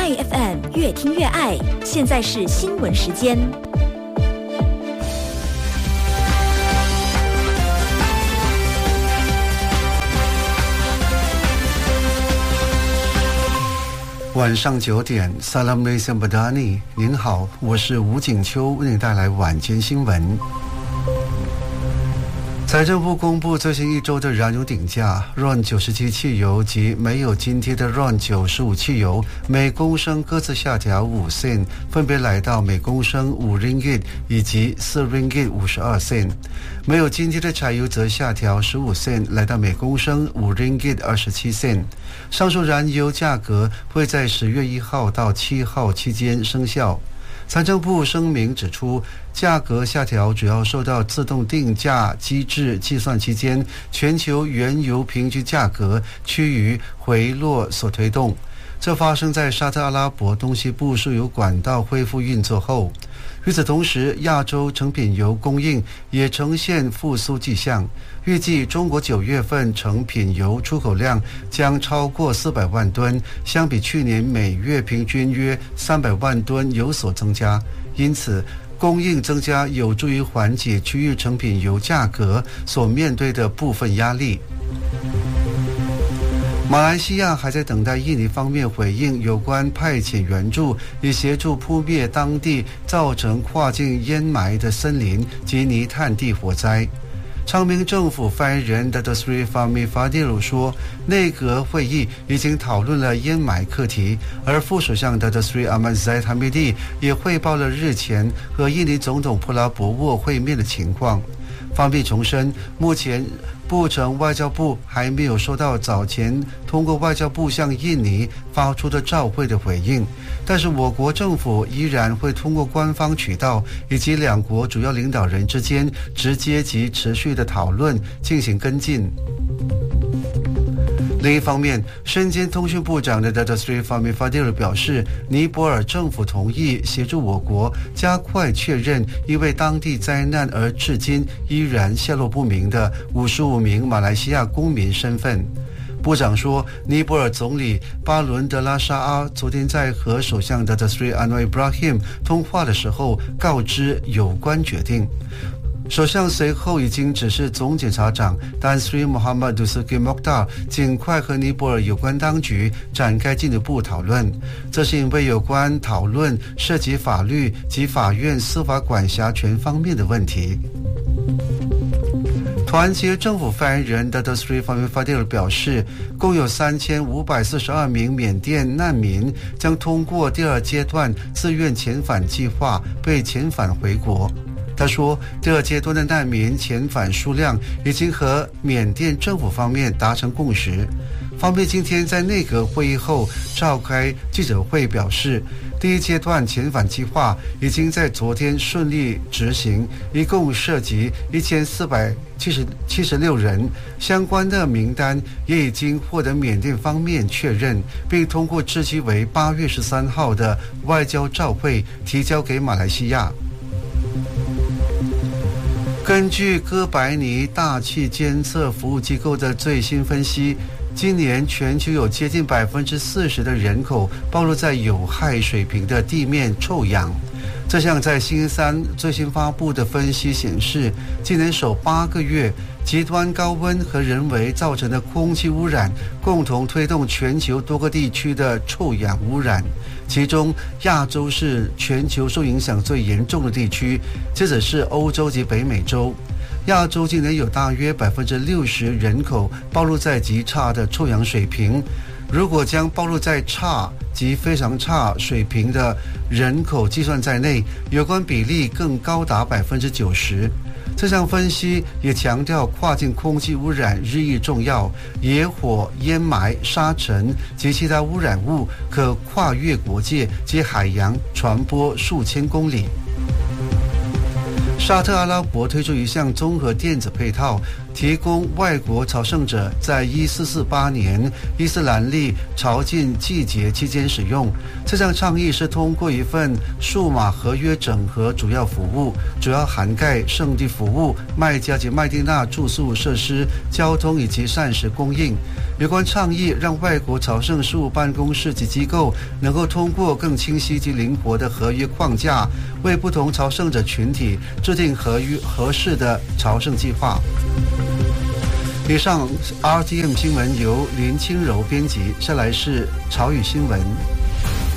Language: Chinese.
爱 FM 越听越爱，现在是新闻时间。 晚上9点 Assalamualaikum Badani， 您好，我是吴景秋，为您带来晚间新闻。财政部公布最新一周的燃油顶价 ，RON 97汽油及没有津贴的 RON 95汽油每公升各自下调5 cent， 分别来到每公升5 ringgit 以及4 ringgit 52 cent。没有津贴的柴油则下调15 cent， 来到每公升5 ringgit 27 cent。上述燃油价格会在10月1号到7号期间生效。财政部声明指出，价格下调主要受到自动定价机制计算期间全球原油平均价格趋于回落所推动。这发生在沙特阿拉伯东西部输油管道恢复运作后。与此同时，亚洲成品油供应也呈现复苏迹象。预计中国9月份成品油出口量将超过400万吨，相比去年每月平均约300万吨有所增加。因此，供应增加有助于缓解区域成品油价格所面对的部分压力。马来西亚还在等待印尼方面回应有关派遣援助，以协助扑灭当地造成跨境烟霾的森林及泥炭地火灾。昌明政府发言人 Datuk Seri Fahmi Fadzil 说，内阁会议已经讨论了烟霾课题，而副首相 Datuk Seri Ahmad Zahid Hamidi 也汇报了日前和印尼总统普拉博沃会面的情况。方面重申，目前布城外交部还没有收到早前通过外交部向印尼发出的照会的回应，但是我国政府依然会通过官方渠道以及两国主要领导人之间直接及持续的讨论进行跟进。另一方面，身兼通讯部长的 Datuk Seri Fahmi Fadzil 表示，尼泊尔政府同意协助我国加快确认因为当地灾难而至今依然下落不明的55名马来西亚公民身份。部长说，尼泊尔总理巴伦德拉沙阿昨天在和首相 Datuk Seri Anwar Ibrahim 通话的时候告知有关决定。首相随后已经指示总检察长丹斯里穆罕默德斯基莫达尽快和尼泊尔有关当局展开进一步讨论。这是因为有关讨论涉及法律及法院司法管辖权方面的问题。团结政府发言人 Datuk Seri Fahmi Fadzil 表示，共有3542名缅甸难民将通过第二阶段自愿遣返计划被遣返回国。他说，第二阶段的难民遣返数量已经和缅甸政府方面达成共识。方面今天在内阁会议后召开记者会表示，第一阶段遣返计划已经在昨天顺利执行，一共涉及1476人，相关的名单也已经获得缅甸方面确认，并通过日期为8月13号的外交照会提交给马来西亚。根据哥白尼大气监测服务机构的最新分析，今年全球有接近40%的人口暴露在有害水平的地面臭氧。这项在星期三最新发布的分析显示，今年首8个月，极端高温和人为造成的空气污染共同推动全球多个地区的臭氧污染，其中亚洲是全球受影响最严重的地区，接着是欧洲及北美洲。亚洲今年有大约60%人口暴露在极差的臭氧水平，如果将暴露在差及非常差水平的人口计算在内，有关比例更高达90%。这项分析也强调跨境空气污染日益重要，野火、烟霾、沙尘及其他污染物可跨越国界及海洋传播数千公里。沙特阿拉伯推出一项综合电子配套， 提供外国朝圣者在1448年伊斯兰历朝觐季节期间使用。这项倡议是通过一份数码合约整合主要服务，主要涵盖圣地服务、麦加及麦地那住宿设施、交通以及膳食供应。有关倡议让外国朝圣事务办公室及机构能够通过更清晰及灵活的合约框架，为不同朝圣者群体制定合适的朝圣计划。以上 RTM 新闻由林清柔编辑，下来是朝语新闻。